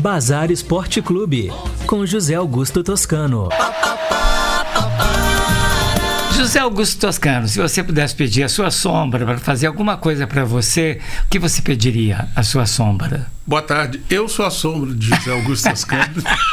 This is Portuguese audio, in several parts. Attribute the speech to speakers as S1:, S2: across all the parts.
S1: Bazar Esporte Clube, com José Augusto Toscano.
S2: José Augusto Toscano, se você pudesse pedir a sua sombra para fazer alguma coisa para você, o que você pediria a sua sombra?
S3: Boa tarde, eu sou a sombra de José Augusto Toscano.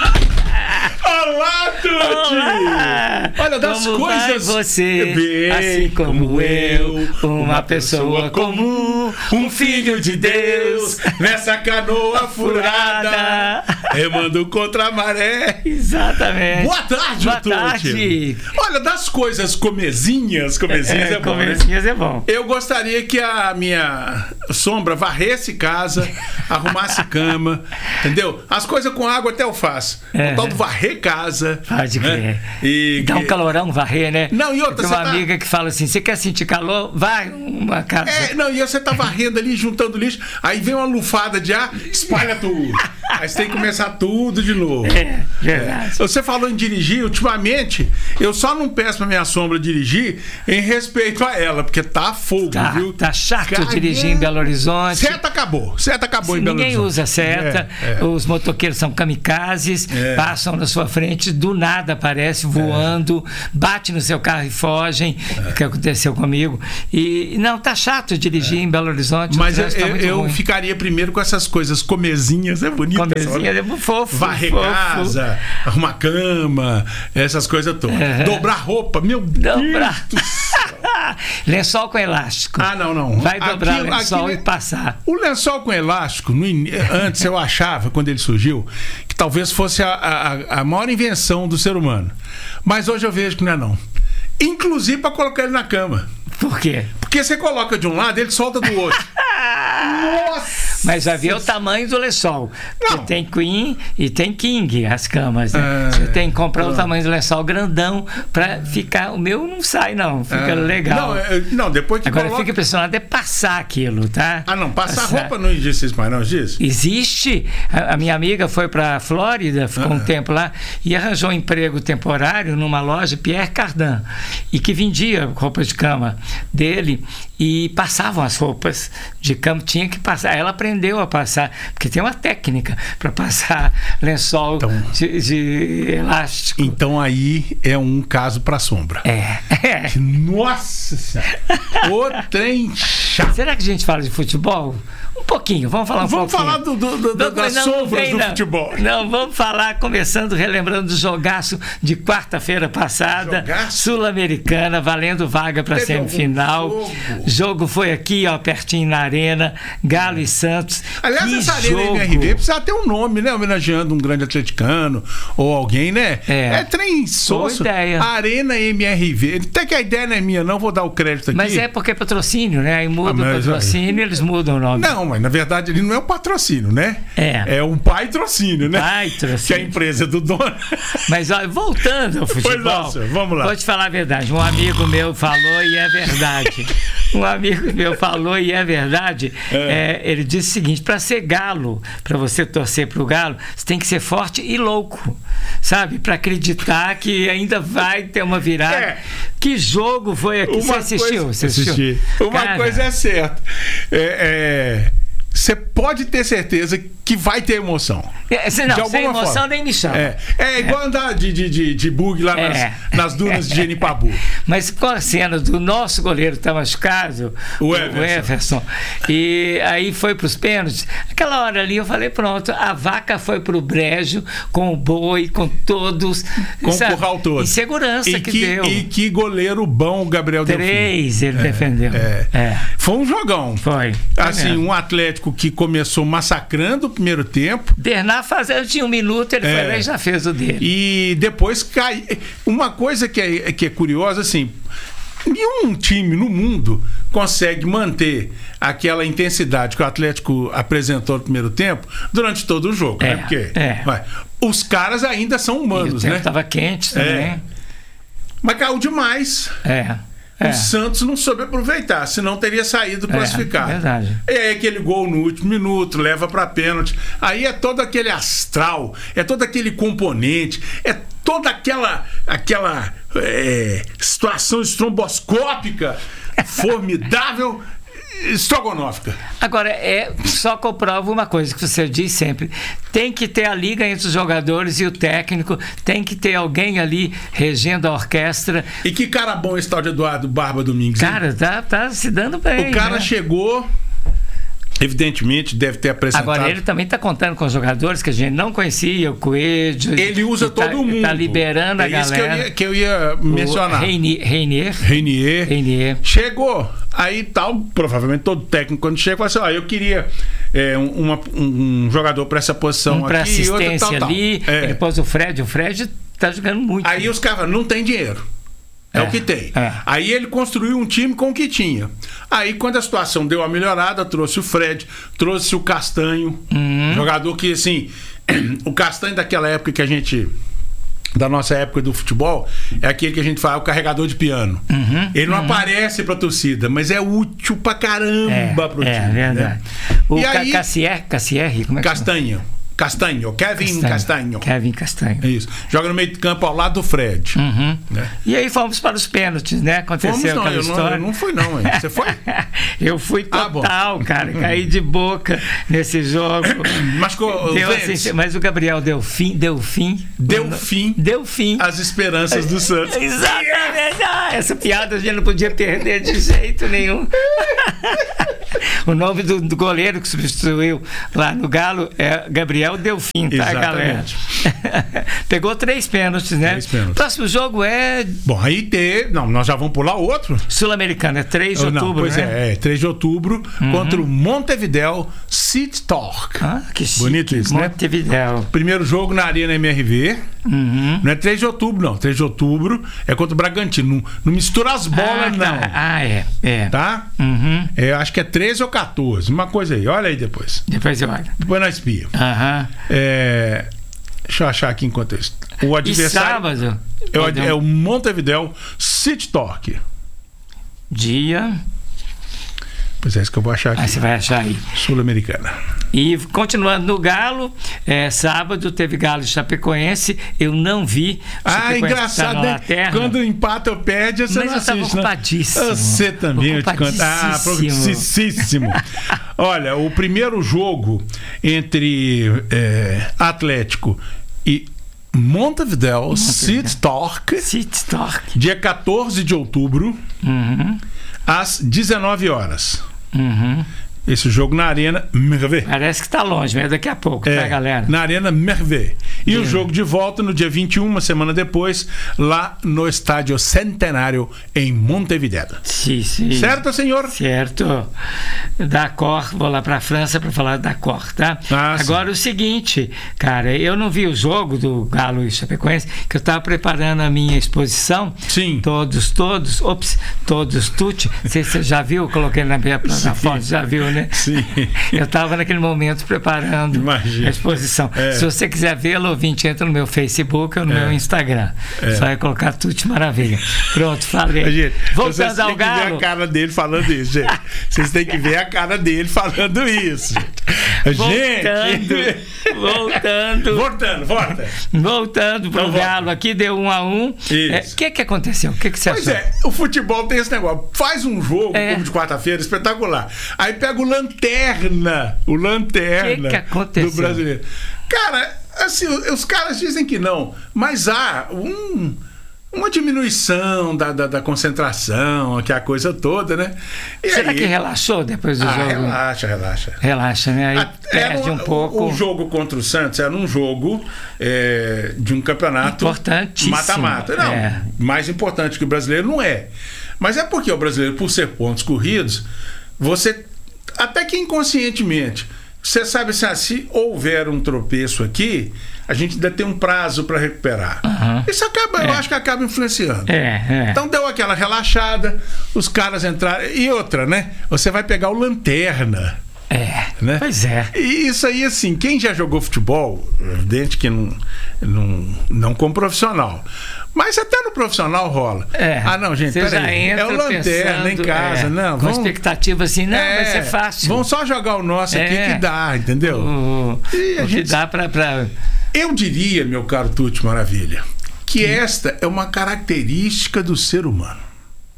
S3: Olá, Tuti!
S2: Olá!
S3: Olha, das
S2: como
S3: coisas...
S2: vai você,
S3: bem,
S2: assim como eu, uma pessoa comum, um filho de Deus,
S3: nessa canoa furada, remando contra a maré.
S2: Exatamente.
S3: Boa tarde,
S2: Boa
S3: Tuti!
S2: tarde!
S3: Olha, das coisas comezinhas é bom,
S2: comezinhas,
S3: né?
S2: é bom.
S3: Eu gostaria que a minha sombra varresse casa, arrumasse cama, entendeu? As coisas com água até eu faço. O tal do varrer casa.
S2: Pode crer.
S3: Né? E
S2: dá um calorão varrer, né?
S3: Não, e outra,
S2: tem uma amiga que fala assim, você quer sentir calor? Vai uma casa.
S3: Não, e você tá varrendo ali, juntando lixo, aí vem uma lufada de ar, espalha tudo. Aí você tem que começar tudo de novo.
S2: Verdade.
S3: Você falou em dirigir, ultimamente, eu só não peço pra minha sombra dirigir em respeito a ela, porque tá fogo, viu?
S2: Tá chato dirigir em Belo Horizonte.
S3: Seta acabou em Belo Horizonte.
S2: Ninguém usa seta, os motoqueiros são kamikazes, passam na sua frente, do nada aparece voando, bate no seu carro e fogem, que aconteceu comigo. E não, tá chato dirigir em Belo Horizonte.
S3: Mas eu ficaria primeiro com essas coisas comezinhas, é bonito.
S2: Comezinhas é fofo.
S3: Varrer casa, arrumar cama, essas coisas todas. Dobrar roupa, meu Deus do céu.
S2: Lençol com elástico.
S3: Não.
S2: Vai dobrar o lençol e passar.
S3: O lençol com elástico, antes eu achava, quando ele surgiu, que talvez fosse a maior invenção do ser humano. Mas hoje eu vejo que não é não. Inclusive para colocar ele na cama.
S2: Por quê?
S3: Porque você coloca de um lado, ele solta do outro. Nossa!
S2: Mas vai ver o tamanho do lençol. Porque tem Queen e tem King, as camas, né? Você tem que comprar o tamanho do lençol grandão pra ficar... O meu não sai, não. Fica legal.
S3: Não, depois que
S2: agora fica impressionado é passar aquilo, tá?
S3: Passar roupa não existe isso mais, não existe?
S2: Existe. A minha amiga foi pra Flórida, ficou um tempo lá, e arranjou um emprego temporário numa loja, Pierre Cardin, e que vendia roupas de cama dele, e passavam as roupas de cama, tinha que passar. Ela aprendeu a passar, porque tem uma técnica para passar lençol de elástico.
S3: Então aí é um caso para sombra. Nossa Senhora! O trem chato.
S2: Será que a gente fala de futebol? Um pouquinho, vamos falar
S3: Vamos falar das sombras do futebol.
S2: Não, vamos falar, começando, relembrando do jogaço de quarta-feira passada, Sul-Americana, valendo vaga para semifinal. Jogo foi aqui, ó, pertinho na Arena, Galo e Santos.
S3: Aliás, essa Arena MRV precisa ter um nome, né? Homenageando um grande atleticano ou alguém, né? É trem soço.
S2: Ideia.
S3: Arena MRV. Até que a ideia não é minha, não vou dar o crédito aqui.
S2: Mas é porque é patrocínio, né? Aí muda o patrocínio, eles mudam o nome.
S3: Não, mas na verdade ele não é um patrocínio, né? É um patrocínio, né?
S2: Patrocínio.
S3: Que é a empresa do dono.
S2: Mas olha, voltando ao futebol,
S3: vamos lá.
S2: Vou te falar a verdade. Um amigo meu falou e é verdade. Ele disse o seguinte: para ser galo, para você torcer pro Galo, você tem que ser forte e louco, sabe? Para acreditar que ainda vai ter uma virada. Que jogo foi aqui? Você assistiu?
S3: Assisti. Uma coisa é certa. Você pode ter certeza que vai ter emoção.
S2: Sem emoção nem me chama.
S3: Igual andar de bug lá nas dunas de Genipabu.
S2: Mas com a cena do nosso goleiro que tá machucado, o Everson, e aí foi pros pênaltis, aquela hora ali eu falei, pronto, a vaca foi pro brejo, com o boi, com todos.
S3: Com o curral todo.
S2: E segurança que deu.
S3: E que goleiro bom o Gabriel Delfim.
S2: 3 ele defendeu.
S3: Foi um jogão.
S2: Foi.
S3: Assim, um Atlético que começou massacrando o primeiro tempo.
S2: Bernard tinha 1 minuto, ele foi lá e já fez o dele.
S3: E depois cai. Uma coisa que é curiosa, assim, nenhum time no mundo consegue manter aquela intensidade que o Atlético apresentou no primeiro tempo durante todo o jogo, né? Porque os caras ainda são humanos, né?
S2: Estava quente também.
S3: Mas caiu demais. O Santos não soube aproveitar, senão teria saído classificado.
S2: Verdade.
S3: E aí aquele gol no último minuto, leva para pênalti. Aí é todo aquele astral, é todo aquele componente, é toda aquela situação estromboscópica formidável. estrogonófica.
S2: Agora, só comprova uma coisa que você diz sempre: tem que ter a liga entre os jogadores e o técnico, tem que ter alguém ali regendo a orquestra.
S3: E que cara bom esse tal de Eduardo Barba Domingues, hein?
S2: Cara, tá se dando bem.
S3: O cara,
S2: né?
S3: Chegou, evidentemente deve ter apresentado.
S2: Agora ele também está contando com os jogadores que a gente não conhecia, o Coelho.
S3: Ele usa todo mundo.
S2: Está liberando a galera.
S3: Isso que eu ia mencionar.
S2: Reinier.
S3: Chegou. Aí tal, provavelmente todo técnico quando chega fala assim: eu queria um jogador para essa posição
S2: para
S3: aqui
S2: assistência
S3: e outro tal.
S2: ali. Depois o Fred está jogando muito.
S3: Aí os caras não tem dinheiro. É o que tem. Aí ele construiu um time com o que tinha. Aí quando a situação deu uma melhorada, trouxe o Fred, trouxe o Castanho, jogador que assim, o Castanho daquela época que a gente, da nossa época do futebol, é aquele que a gente fala, o carregador de piano. Ele não aparece pra torcida, mas é útil pra caramba pro time.
S2: É verdade.
S3: Né?
S2: O
S3: e aí,
S2: Cassier, como é que
S3: Castanho. Kevin Castanho.
S2: Kevin Castanho.
S3: Isso. Joga no meio do campo ao lado do Fred. Né?
S2: E aí fomos para os pênaltis, né? Aconteceu aquela história.
S3: Eu não fui, não. Você foi?
S2: Eu fui total, cara. Caí de boca nesse jogo. Mas o Gabriel deu fim.
S3: As esperanças do Santos.
S2: Exatamente. Essa piada a gente não podia perder de jeito nenhum. O nome do goleiro que substituiu lá no Galo é Gabriel Delfim, tá, galera? Pegou 3 pênaltis, né?
S3: 3 pênaltis.
S2: Próximo jogo é...
S3: Bom, aí nós já vamos pular outro.
S2: Sul-Americano, é 3 de outubro,
S3: pois
S2: né?
S3: 3 de outubro, contra o Montevideo City Torque.
S2: Que chique.
S3: Bonito isso, né?
S2: Montevideo.
S3: Primeiro jogo na Arena MRV. Não é 3 de outubro, não. 3 de outubro é contra o Bragantino. Não mistura as bolas, não.
S2: É.
S3: Tá? Acho que é 13 ou 14. Uma coisa aí. Olha aí depois.
S2: Depois eu olho.
S3: Depois nós espia. Deixa eu achar aqui enquanto isso. O adversário.
S2: E sábado?
S3: É o Montevideo City Torque.
S2: Dia.
S3: Pois é, isso que eu vou achar aqui.
S2: Você vai achar aí.
S3: Sul-Americana.
S2: E continuando no Galo, sábado teve Galo e Chapecoense. Eu não vi.
S3: Engraçado, tá, né? Quando empata ou perde, você não assiste.
S2: Mas eu estava ocupadíssimo.
S3: Você também, eu te conto. Ocupadíssimo. Olha, o primeiro jogo entre Atlético e Montevideo City Torque, dia 14 de outubro, às 19 horas. Esse jogo na Arena Mervé.
S2: Parece que está longe, mas daqui a pouco, tá, galera?
S3: Na Arena Mervé. E o jogo de volta no dia 21, uma semana depois, lá no Estádio Centenário, em Montevideo.
S2: Sim.
S3: Certo, senhor?
S2: Certo. D'accord, vou lá para a França para falar d'accord, tá? Agora, o seguinte, cara, eu não vi o jogo do Galo e Chapecoense, que eu estava preparando a minha exposição.
S3: Sim.
S2: Todos tutti. Você já viu? Eu coloquei na minha foto, já viu, né?
S3: Sim.
S2: Eu estava naquele momento preparando a exposição. Se você quiser vê-lo, ouvinte, entra no meu Facebook ou no meu Instagram. Só é colocar Tutti Maravilha. Pronto, falei.
S3: Gente,
S2: voltando ao Galo.
S3: Vocês têm que ver a cara dele falando isso, gente. Vocês têm que ver a cara dele falando isso.
S2: Voltando pro Galo. Aqui deu 1-1. O que aconteceu? O que você achou?
S3: Pois o futebol tem esse negócio. Faz um jogo como de quarta-feira, espetacular. Aí pega o Lanterna
S2: que aconteceu?
S3: do brasileiro. Cara, assim, os caras dizem que não, mas há uma diminuição da concentração, que é a coisa toda, né?
S2: Será que relaxou depois do jogo?
S3: Relaxa.
S2: Relaxa, né? Aí perde um pouco.
S3: O jogo contra o Santos era um jogo de um campeonato
S2: importantíssimo.
S3: Mata-mata. Não, mais importante que o brasileiro não é. Mas é porque o brasileiro, por ser pontos corridos, você, até que inconscientemente, você sabe assim, se houver um tropeço aqui, a gente ainda tem um prazo para recuperar. Isso acaba, eu acho que acaba influenciando. Então deu aquela relaxada, os caras entraram. E outra, né? Você vai pegar o Lanterna. Né?
S2: Pois é.
S3: E isso aí, assim, quem já jogou futebol, evidente que não como profissional. Mas até no profissional rola. Não, gente, peraí. É o Lanterna em casa.
S2: Com expectativa assim, vai ser fácil.
S3: Vamos só jogar o nosso aqui que dá, entendeu?
S2: Que dá pra...
S3: Eu diria, meu caro Tutti Maravilha, que esta é uma característica do ser humano.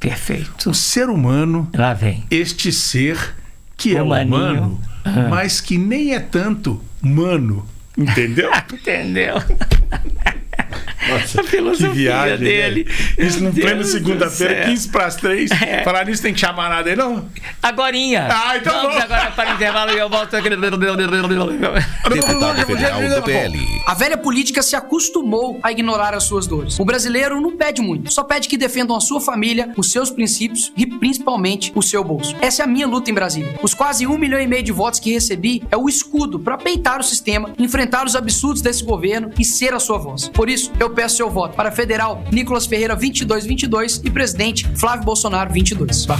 S2: Perfeito.
S3: O ser humano,
S2: Lá vem.
S3: este ser que é
S2: Humaninho.
S3: humano, mas que nem é tanto humano, entendeu?
S2: Entendeu?
S3: Nossa,
S2: A filosofia
S3: que viagem
S2: dele.
S3: Né? Isso no
S2: Meu
S3: pleno
S2: Deus
S3: segunda-feira,
S2: do céu.
S3: 15:03. Falar nisso tem que chamar nada aí, não?
S2: Agorinha.
S3: Ah, então
S2: vamos
S3: bom.
S2: agora para o intervalo e eu volto aqui.
S4: Deputado federal do PL.
S5: A velha política se acostumou a ignorar as suas dores. O brasileiro não pede muito, só pede que defendam a sua família, os seus princípios e principalmente o seu bolso. Essa é a minha luta em Brasília. Os quase 1,5 milhão de votos que recebi é o escudo para peitar o sistema, enfrentar os absurdos desse governo e ser a sua voz. Por isso, eu peço seu voto para Federal Nicolas Ferreira 2222 e Presidente Flávio Bolsonaro 22.